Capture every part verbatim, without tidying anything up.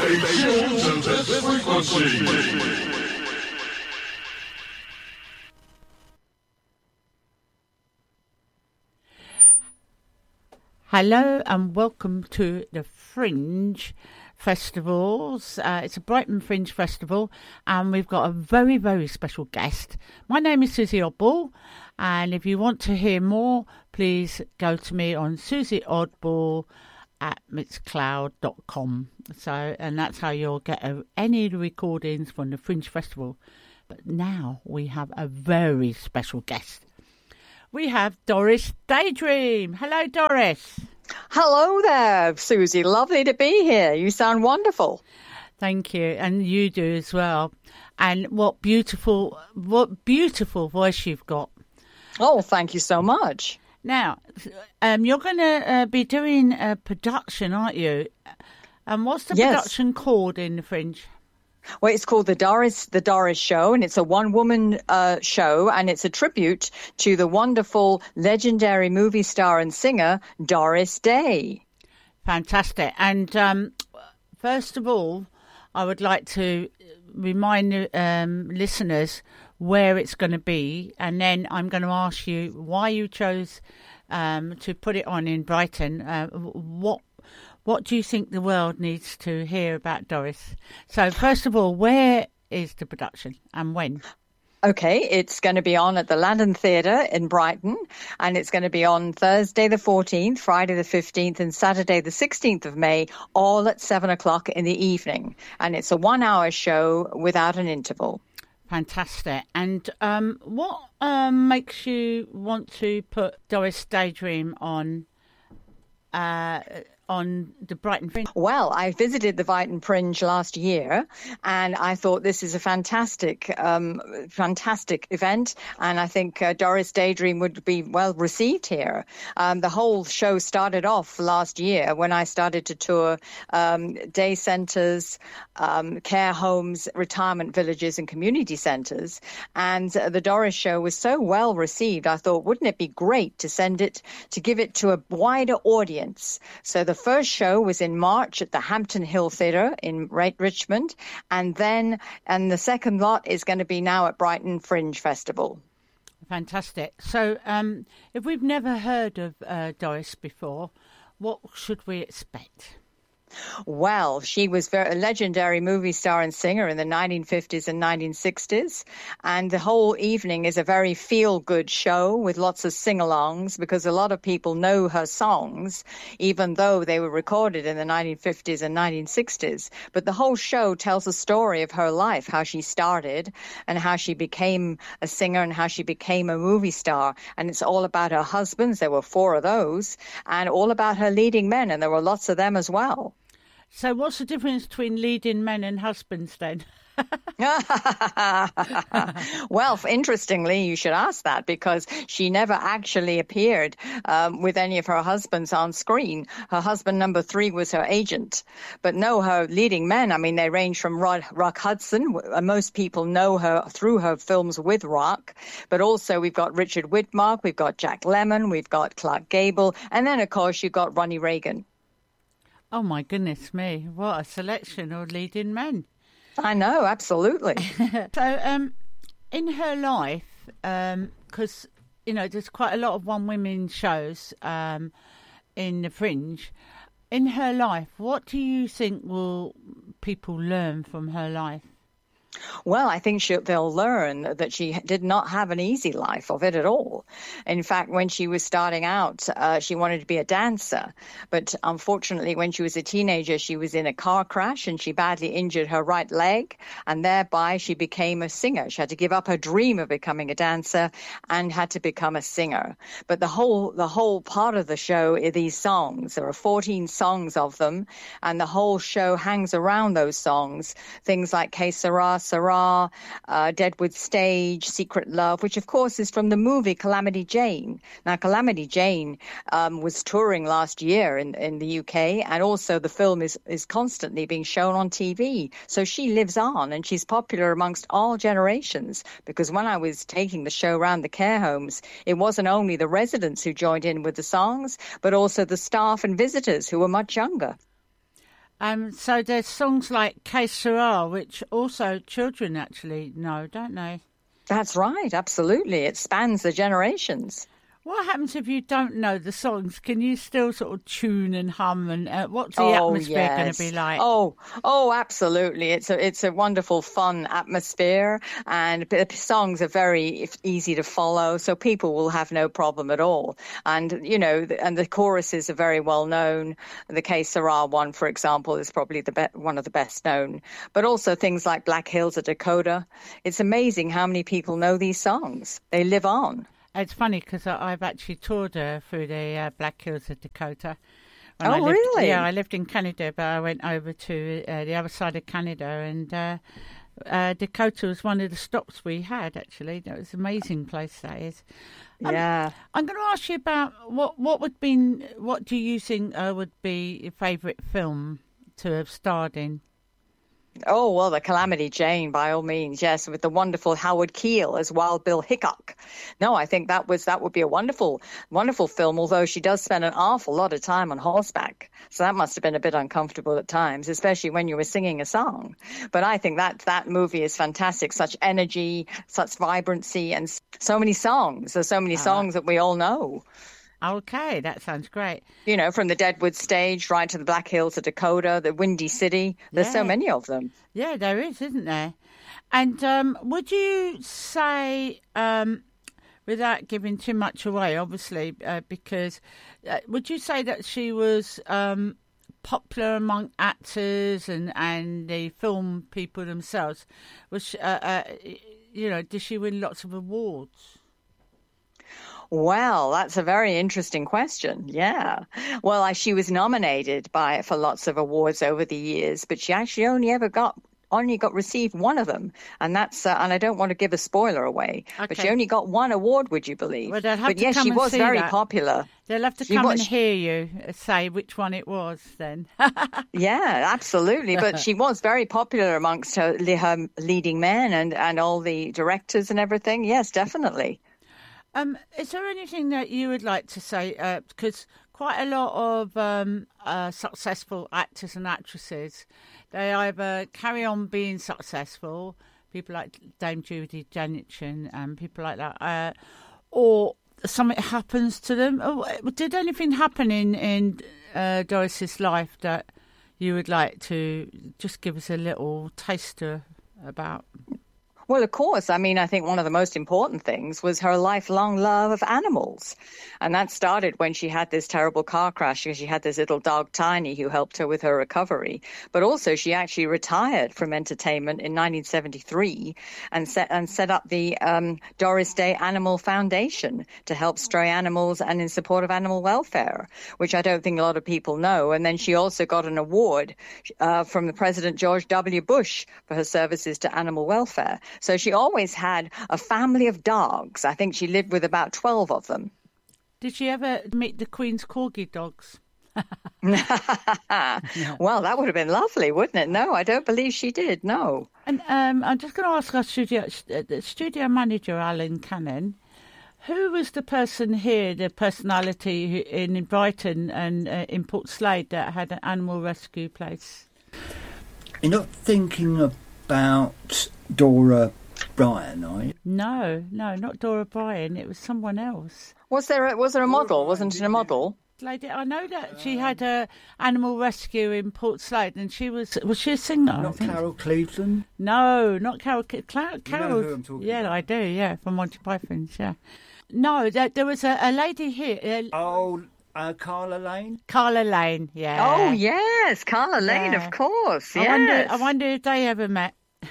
Stations at frequency. Hello and welcome to the Fringe Festivals. Uh, it's a Brighton Fringe Festival and we've got a very, very special guest. My name is Susie Oddball, and if you want to hear more, please go to me on Susie Oddball at mixcloud dot com. So, and that's how you'll get a, any of the recordings from the Fringe Festival. But now we have a very special guest. We have Doris Daydream. Hello, Doris. Hello there, Susie. Lovely to be here. You sound wonderful. Thank you, and you do as well. And what beautiful, what beautiful voice you've got. Oh, thank you so much. Now, um, you're going to uh, be doing a production, aren't you? And what's the yes. production called in the Fringe? Well, it's called the Doris the Doris Show, and it's a one-woman uh, show, and it's a tribute to the wonderful, legendary movie star and singer Doris Day. Fantastic. And um, first of all, I would like to remind um, listeners where it's going to be, and then I'm going to ask you why you chose um, to put it on in Brighton. Uh, what What do you think the world needs to hear about Doris? So, first of all, where is the production and when? Okay, it's going to be on at the Landon Theatre in Brighton, and it's going to be on Thursday the fourteenth, Friday the fifteenth, and Saturday the sixteenth of May, all at seven o'clock in the evening. And it's a one-hour show without an interval. Fantastic. And um, what um, makes you want to put Doris Daydream on uh on the Brighton Fringe? Well, I visited the Brighton Fringe last year, and I thought this is a fantastic, um, fantastic event, and I think uh, Doris Daydream would be well received here. Um, the whole show started off last year when I started to tour um, day centres, um, care homes, retirement villages, and community centres, and uh, the Doris show was so well received. I thought, wouldn't it be great to send it, to give it to a wider audience? So the The first show was in March at the Hampton Hill Theatre in Richmond, and then and the second lot is going to be now at Brighton Fringe Festival. Fantastic. So um, if we've never heard of uh, Doris before, what should we expect? Well, she was very, a legendary movie star and singer in the nineteen fifties and nineteen sixties. And the whole evening is a very feel-good show with lots of sing-alongs, because a lot of people know her songs, even though they were recorded in the nineteen fifties and nineteen sixties. But the whole show tells a story of her life, how she started and how she became a singer and how she became a movie star. And it's all about her husbands. There were four of those, and all about her leading men. And there were lots of them as well. So what's the difference between leading men and husbands then? Well, interestingly, you should ask that, because she never actually appeared um, with any of her husbands on screen. Her husband number three was her agent. But no, her leading men, I mean, they range from Rod, Rock Hudson. Most people know her through her films with Rock. But also we've got Richard Widmark, we've got Jack Lemmon, we've got Clark Gable. And then, of course, you've got Ronnie Reagan. Oh, my goodness me. What a selection of leading men. I know, absolutely. So um, in her life, because, um, you know, there's quite a lot of one-women shows um, in the Fringe. In her life, what do you think will people learn from her life? Well, I think she'll, they'll learn that she did not have an easy life of it at all. In fact, when she was starting out, uh, she wanted to be a dancer. But unfortunately, when she was a teenager, she was in a car crash and she badly injured her right leg. And thereby, she became a singer. She had to give up her dream of becoming a dancer and had to become a singer. But the whole the whole part of the show are these songs. There are fourteen songs of them. And the whole show hangs around those songs. Things like Que Sera, Sarah, uh, Deadwood Stage, Secret Love, which of course is from the movie Calamity Jane. Now, Calamity Jane um, was touring last year in, in the U K, and also the film is, is constantly being shown on T V. So she lives on, and she's popular amongst all generations, because when I was taking the show around the care homes, it wasn't only the residents who joined in with the songs, but also the staff and visitors who were much younger. Um, so there's songs like Que Sera, which also children actually know, don't they? That's right, absolutely. It spans the generations. What happens if you don't know the songs? Can you still sort of tune and hum? And uh, what's the oh, atmosphere yes. going to be like? Oh, oh, absolutely! It's a it's a wonderful, fun atmosphere, and the songs are very easy to follow, so people will have no problem at all. And you know, and the choruses are very well known. The Que Sera one, for example, is probably the be- one of the best known. But also things like Black Hills of Dakota. It's amazing how many people know these songs. They live on. It's funny because I've actually toured her through the uh, Black Hills of Dakota. When oh, I lived, really? Yeah, I lived in Canada, but I went over to uh, the other side of Canada, and uh, uh, Dakota was one of the stops we had, actually. That was an amazing place, that is. Um, yeah. I'm going to ask you about what, what would be, what do you think uh, would be your favourite film to have starred in? Oh, well, the Calamity Jane, by all means, yes, with the wonderful Howard Keel as Wild Bill Hickok. No, I think that was that would be a wonderful, wonderful film, although she does spend an awful lot of time on horseback. So that must have been a bit uncomfortable at times, especially when you were singing a song. But I think that that movie is fantastic, such energy, such vibrancy, and so many songs. There's so many songs that we all know. Okay, that sounds great. You know, from the Deadwood Stage right to the Black Hills of Dakota, the Windy City. There's yeah. so many of them. Yeah, there is, isn't there? And um, would you say, um, without giving too much away, obviously, uh, because uh, would you say that she was um, popular among actors and, and the film people themselves? Was she, uh, uh, you know, did she win lots of awards? Well, that's a very interesting question. Yeah. Well, I, she was nominated by for lots of awards over the years, but she actually only ever got only got received one of them, and that's uh, and I don't want to give a spoiler away, okay. but she only got one award. Would you believe? Well, they'll have but to yes, come she and was see very that. popular. They'll have to she come was, and hear you say which one it was. Then. Yeah, absolutely. But she was very popular amongst her, her leading men and and all the directors and everything. Yes, definitely. Um, is there anything that you would like to say? Uh, because quite a lot of um, uh, successful actors and actresses, they either carry on being successful, people like Dame Judi Dench and um, people like that, uh, or something happens to them. Oh, did anything happen in, in uh, Doris's life that you would like to just give us a little taster about? Well, of course. I mean, I think one of the most important things was her lifelong love of animals. And that started when she had this terrible car crash because she had this little dog, Tiny, who helped her with her recovery. But also she actually retired from entertainment in nineteen seventy-three and set, and set up the um, Doris Day Animal Foundation to help stray animals and in support of animal welfare, which I don't think a lot of people know. And then she also got an award uh, from the President George W. Bush for her services to animal welfare. So she always had a family of dogs. I think she lived with about twelve of them. Did she ever meet the Queen's Corgi dogs? Well, that would have been lovely, wouldn't it? No, I don't believe she did, no. And um, I'm just going to ask our studio, uh, studio manager, Alan Cannon, who was the person here, the personality who, in Brighton and uh, in Port Slade that had an animal rescue place? You're not thinking about Dora Bryan, are you? No, no, not Dora Bryan. It was someone else. Was there a, was there a model? Wasn't it a model? Lady, I know that she had a animal rescue in Port Slade, and she was was she a singer? Not Carol Cleveland? No, not Carol. Cla- Carol. You know who I'm talking yeah, about? I do. Yeah, from Monty Python's. Yeah. No, there, there was a, a lady here. Uh, Oh, uh, Carla Lane? Carla Lane. Yeah. Oh, yes, Carla Lane, Yeah. of course, I yes. wonder. I wonder if they ever met.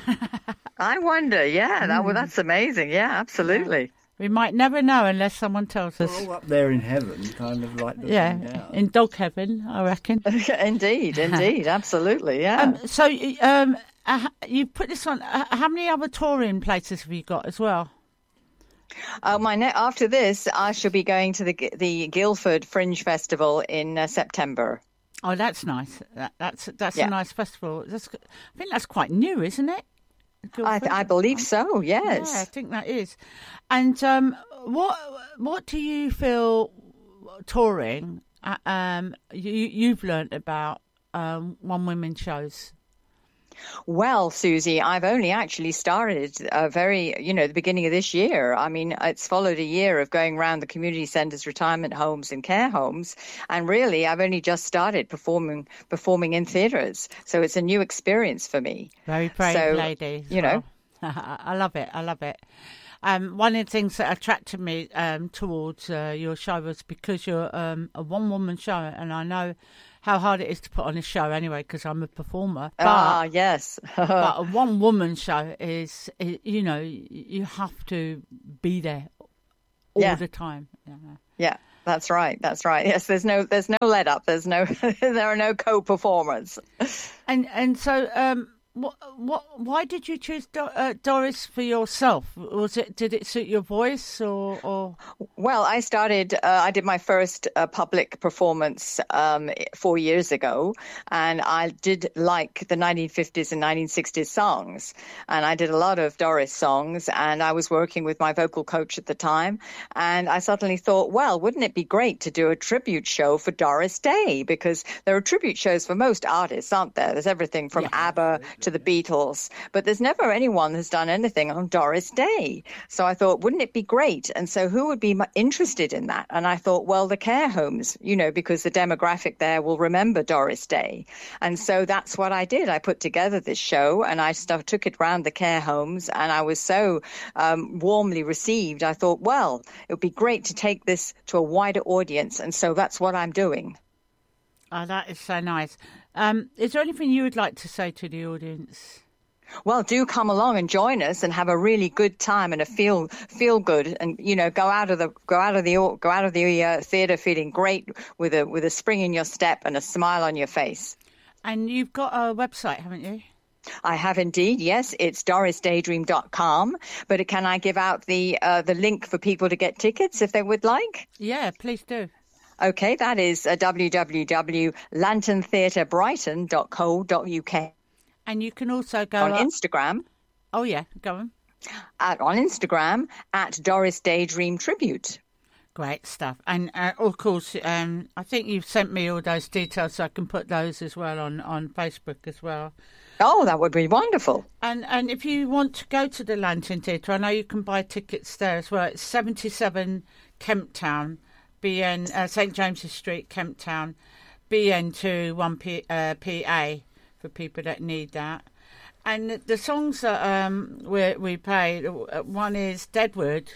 I wonder, yeah, that, well, that's amazing, yeah, absolutely. We might never know unless someone tells us. We're all up there in heaven, kind of like looking Yeah, down. in dog heaven, I reckon. Indeed, indeed, absolutely, yeah. Um, so um, uh, you put this on. Uh, how many other touring places have you got as well? Uh, my ne- after this, I shall be going to the the Guildford Fringe Festival in uh, September. Oh, that's nice. That, that's that's Yeah. a nice festival. That's, I think that's quite new, isn't it? I, th- I believe so, yes. Yeah, I think that is. And um, what what do you feel touring? Uh, um, you you've learnt about um, one women shows? Well, Susie, I've only actually started uh, very, you know, the beginning of this year. I mean, it's followed a year of going around the community centres, retirement homes and care homes. And really, I've only just started performing performing in theatres. So it's a new experience for me. Very brave so, lady. You know. I love it. I love it. Um, one of the things that attracted me um, towards uh, your show was because you're um, a one-woman show, and I know how hard it is to put on a show anyway because I'm a performer. But, ah, yes. but a one-woman show is, is, you know, you have to be there all yeah. the time. Yeah. yeah, that's right. That's right. Yes, there's no there's no let up. There's no there are no co-performers. And and so. Um, What, what, why did you choose Do- uh, Doris for yourself? Was it, did it suit your voice or? or... Well, I started, uh, I did my first uh, public performance um, four years ago, and I did like the nineteen fifties and nineteen sixties songs. And I did a lot of Doris songs, and I was working with my vocal coach at the time. And I suddenly thought, well, wouldn't it be great to do a tribute show for Doris Day? Because there are tribute shows for most artists, aren't there? There's everything from yeah. ABBA to the Beatles, but there's never anyone who's done anything on Doris Day. So I thought, wouldn't it be great? And so who would be interested in that? And I thought, well, the care homes, you know, because the demographic there will remember Doris Day. And so that's what I did. I put together this show and I st- took it round the care homes, and I was so um, warmly received. I thought, well, it would be great to take this to a wider audience. And so that's what I'm doing. Oh, that is so nice. Um, is there anything you would like to say to the audience? Well, do come along and join us and have a really good time and a feel feel good, and you know, go out of the go out of the go out of the uh, theatre feeling great with a with a spring in your step and a smile on your face. And you've got a website, haven't you? I have indeed, yes. It's doris daydream dot com. But can I give out the uh, the link for people to get tickets if they would like? Yeah, please do. Okay, that is uh, w w w dot lantern theatre brighton dot co dot u k. And you can also go on up... Instagram. Oh, yeah, go on. At, on Instagram at Doris Daydream Tribute. Great stuff. And, uh, of course, um, I think you've sent me all those details, so I can put those as well on, on Facebook as well. Oh, that would be wonderful. And and if you want to go to the Lantern Theatre, I know you can buy tickets there as well. It's seventy-seven Kemptown, B N, uh, Saint James's Street, Kemptown, B N two one P, uh, P A for people that need that. And the, the songs that um, we, we play, one is Deadwood,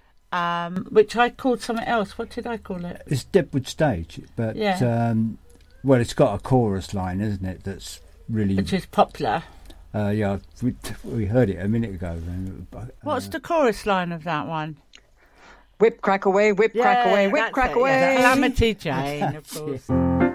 um, which I called something else. What did I call it? It's Deadwood Stage, but yeah. um, well, it's got a chorus line, isn't it? That's really which is popular. Uh, yeah, we, we heard it a minute ago. Uh, What's the chorus line of that one? Whip, crack away, whip, yeah, crack away, whip, crack it, away. Yeah. Calamity Jane, of course.